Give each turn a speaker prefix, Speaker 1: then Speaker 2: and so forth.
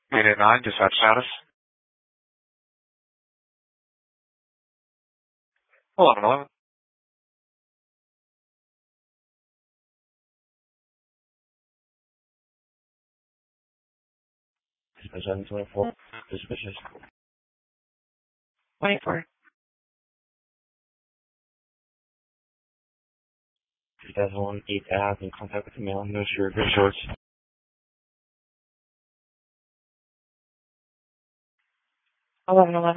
Speaker 1: 889, dispatch status. 1111. 724. Suspicious. Wait for it. 2001 8 Ave in contact with the mail. No sure gray shorts. 1111.